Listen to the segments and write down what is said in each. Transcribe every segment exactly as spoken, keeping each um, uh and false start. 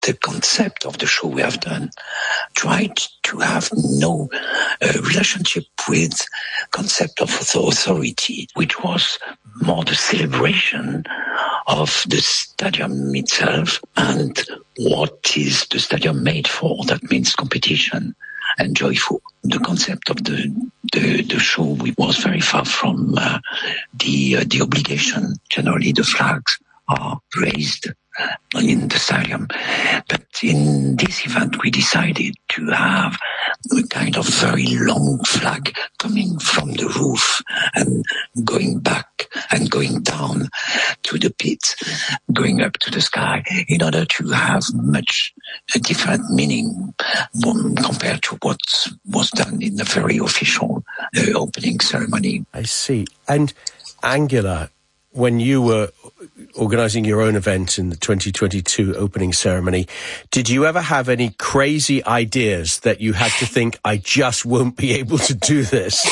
the concept of the show we have done tried to have no uh, relationship with concept of authority, which was more the celebration of the stadium itself and what is the stadium made for. That means competition and joyful. The concept of the the, the show was very far from uh, the uh, the obligation. Generally, the flags are raised in the stadium. But in this event, we decided to have a kind of very long flag coming from the roof and going back and going down to the pit, going up to the sky, in order to have much a different meaning compared to what was done in the very official uh, opening ceremony. I see. And Angela, when you were organising your own event in the twenty twenty-two opening ceremony, did you ever have any crazy ideas that you had to think, I just won't be able to do this?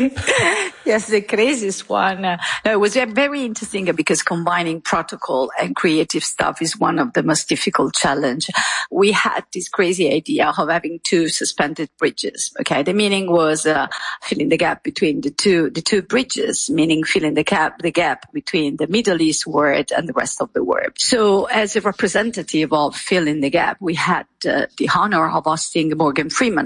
Yes, the craziest one. Uh, no, it was very interesting because combining protocol and creative stuff is one of the most difficult challenge. We had this crazy idea of having two suspended bridges. Okay, the meaning was uh, filling the gap between the two the two bridges, meaning filling the gap the gap between the Middle East world and the rest of the world. So, as a representative of filling the gap, we had uh, the honor of hosting Morgan Freeman.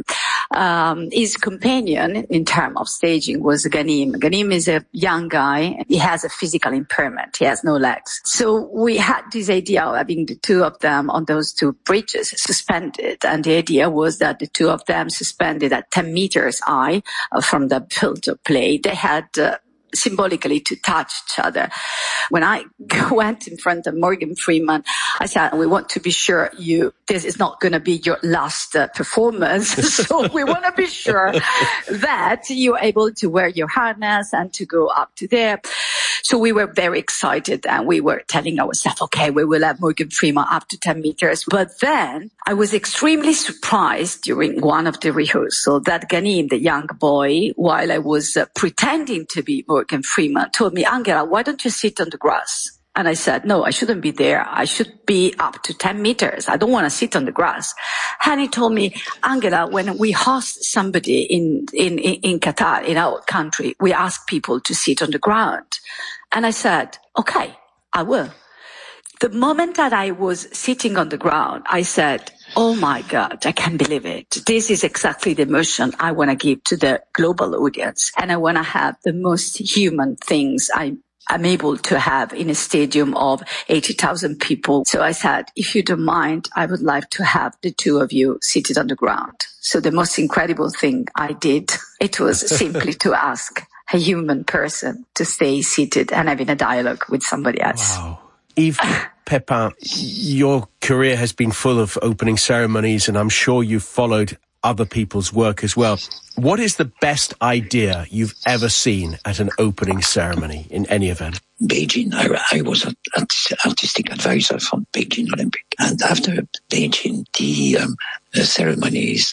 Um, his companion in terms of staging was Ghanim. Ghanim is a young guy. He has a physical impairment. He has no legs. So we had this idea of having the two of them on those two bridges suspended. And the idea was that the two of them suspended at ten meters high uh, from the field of play. They had uh, symbolically to touch each other. When I went in front of Morgan Freeman, I said, we want to be sure you, this is not going to be your last uh, performance. So we want to be sure that you're able to wear your harness and to go up to there. So we were very excited and we were telling ourselves, okay, we will have Morgan Freeman up to ten meters. But then I was extremely surprised during one of the rehearsals that Ghanim, the young boy, while I was uh, pretending to be Morgan Freeman, told me, Angela, why don't you sit on the grass? And I said, no, I shouldn't be there. I should be up to ten meters. I don't want to sit on the grass. And he told me, Angela, when we host somebody in, in, in Qatar, in our country, we ask people to sit on the ground. And I said, okay, I will. The moment that I was sitting on the ground, I said, oh my God, I can't believe it. This is exactly the emotion I want to give to the global audience. And I want to have the most human things I I'm able to have in a stadium of eighty thousand people. So I said, if you don't mind, I would like to have the two of you seated on the ground. So the most incredible thing I did, it was simply to ask a human person to stay seated and having a dialogue with somebody else. Wow. Yves Pepin, your career has been full of opening ceremonies, and I'm sure you've followed other people's work as well. What is the best idea you've ever seen at an opening ceremony in any event? Beijing. I, I was an artistic advisor from Beijing Olympic. And after Beijing, the um, uh, ceremonies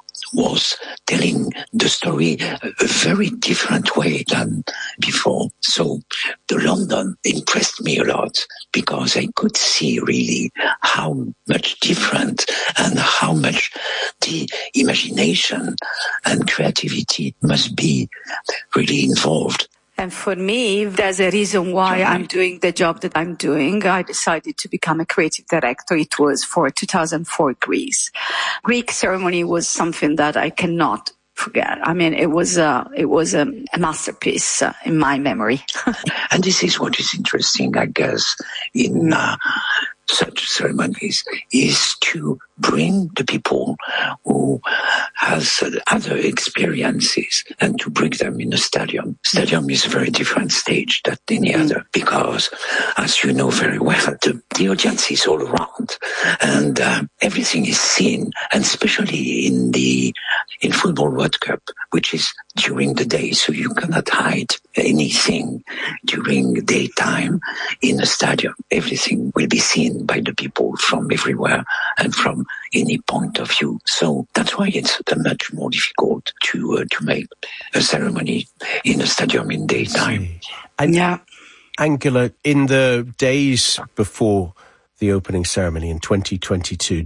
was telling the story a very different way than before. So the London impressed me a lot because I could see really how much different and how much the imagination and creativity must be really involved. And for me, there's a reason why I'm doing the job that I'm doing. I decided to become a creative director. It was for two thousand four Greece. Greek ceremony was something that I cannot forget. I mean, it was a, it was a, a masterpiece uh, in my memory. And this is what is interesting, I guess, in uh, such ceremonies, is to bring the people who has other experiences and to bring them in a stadium. Stadium is a very different stage than any other because, as you know very well, the, the audience is all around and uh, everything is seen, and especially in the in Football World Cup, which is during the day, so you cannot hide anything during daytime in a stadium. Everything will be seen by the people from everywhere and from any point of view. So that's why it's much more difficult to uh, to make a ceremony in a stadium in daytime. And yeah, Angela, in the days before the opening ceremony in twenty twenty-two,